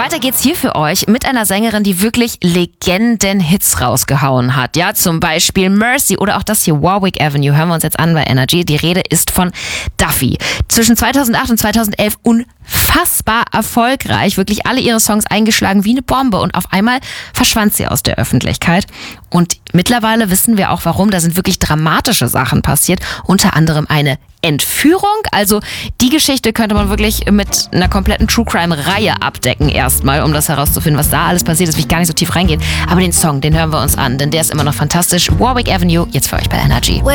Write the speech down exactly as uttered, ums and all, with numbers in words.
Weiter geht's hier für euch mit einer Sängerin, die wirklich Legenden-Hits rausgehauen hat. Ja, zum Beispiel Mercy oder auch das hier Warwick Avenue. Hören wir uns jetzt an bei Energy. Die Rede ist von Duffy. Zwischen zweitausendacht und zweitausendelf unfassbar erfolgreich. Wirklich alle ihre Songs eingeschlagen wie eine Bombe. Und auf einmal verschwand sie aus der Öffentlichkeit. Und mittlerweile wissen wir auch warum. Da sind wirklich dramatische Sachen passiert. Unter anderem eine Entführung. Also die Geschichte könnte man wirklich mit einer kompletten True-Crime-Reihe abdecken erstmal, um das herauszufinden, was da alles passiert ist. Will ich gar nicht so tief reingehen. Aber den Song, den hören wir uns an, denn der ist immer noch fantastisch. Warwick Avenue, jetzt für euch bei Energy.